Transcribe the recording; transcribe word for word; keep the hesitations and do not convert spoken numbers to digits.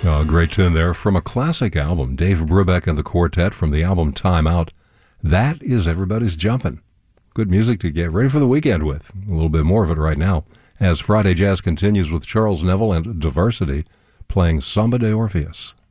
Oh, great tune there from a classic album, Dave Brubeck and the Quartet from the album Time Out. That is Everybody's Jumpin'. Good music to get ready for the weekend with. A little bit more of it right now as Friday Jazz continues with Charles Neville and Diversity playing Samba de Orpheus.